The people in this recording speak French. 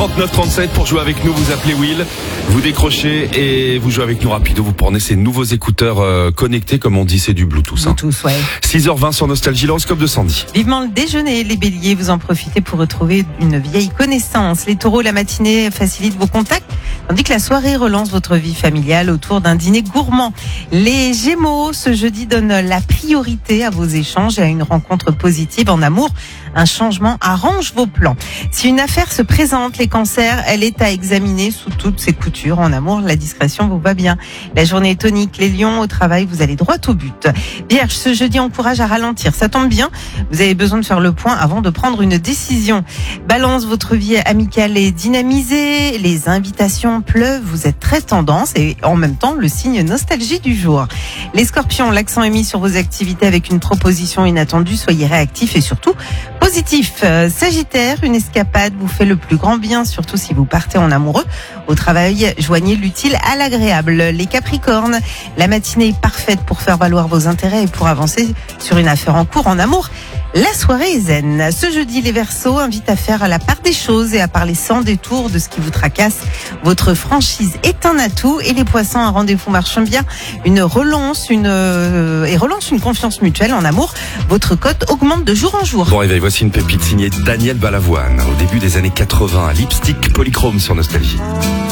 39 37 pour jouer avec nous. Vous appelez Will, vous décrochez et vous jouez avec nous rapido. Vous prenez ces nouveaux écouteurs connectés, comme on dit, c'est du Bluetooth. Bluetooth, ouais. 6h20 sur Nostalgie, l'horoscope de Sandy. Vivement le déjeuner, les béliers, vous en profitez pour retrouver une vieille connaissance. Les taureaux, la matinée facilite vos contacts, tandis que la soirée relance votre vie familiale autour d'un dîner gourmand. Les gémeaux, ce jeudi donne la priorité à vos échanges et à une rencontre positive en amour. Un changement arrange vos plans. Si une affaire se présente, les cancers, elle est à examiner sous toutes ses coutures. En amour, la discrétion vous va bien. La journée est tonique. Les lions, au travail, vous allez droit au but. Vierge, ce jeudi encourage à ralentir. Ça tombe bien. Vous avez besoin de faire le point avant de prendre une décision. Balance, votre vie amicale est dynamisée. Les invitations pleuvent. Vous êtes très tendance et en même temps, le signe nostalgie du jour. Les scorpions, l'accent est mis sur vos activités avec une proposition inattendue. Soyez réactifs et surtout positif. Sagittaire, une escapade vous fait le plus grand bien, surtout si vous partez en amoureux. Au travail, joignez l'utile à l'agréable. Les Capricornes, la matinée est parfaite pour faire valoir vos intérêts et pour avancer sur une affaire en cours en amour. La soirée est zen. Ce jeudi, les Verseaux invitent à faire la part des choses et à parler sans détour de ce qui vous tracasse. Votre franchise est un atout et les Poissons, un rendez-vous marche bien. Relance une confiance mutuelle en amour. Votre cote augmente de jour en jour. Bon réveil, voici une pépite signée Daniel Balavoine au début des années 80. Lipstick polychrome sur Nostalgie.